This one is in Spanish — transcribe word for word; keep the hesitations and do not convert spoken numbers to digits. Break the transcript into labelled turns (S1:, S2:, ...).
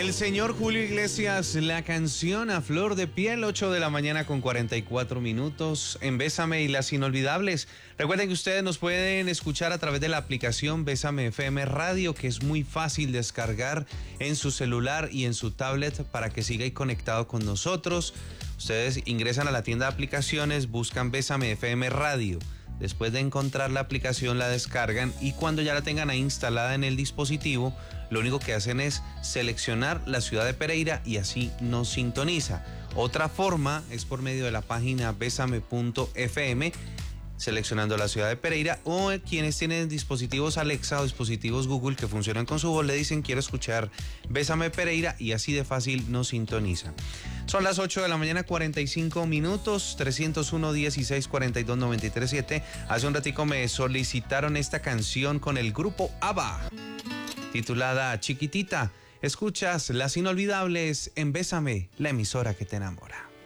S1: El señor Julio Iglesias, la canción A Flor de Piel, ocho de la mañana con cuarenta y cuatro minutos en Bésame y las Inolvidables. Recuerden que ustedes nos pueden escuchar a través de la aplicación Bésame F M Radio, que es muy fácil descargar en su celular y en su tablet para que siga ahí conectado con nosotros. Ustedes ingresan a la tienda de aplicaciones, buscan Bésame F M Radio. Después de encontrar la aplicación la descargan y cuando ya la tengan ahí instalada en el dispositivo, lo único que hacen es seleccionar la ciudad de Pereira y así nos sintoniza. Otra forma es por medio de la página besame punto f m, seleccionando la ciudad de Pereira, o quienes tienen dispositivos Alexa o dispositivos Google que funcionan con su voz le dicen quiero escuchar Bésame Pereira y así de fácil nos sintoniza. Son las ocho de la mañana, cuarenta y cinco minutos, trescientos uno, dieciséis, cuarenta y dos, noventa y tres, siete. Hace un ratico me solicitaron esta canción con el grupo ABBA, titulada Chiquitita. Escuchas Las Inolvidables en Bésame, la emisora que te enamora.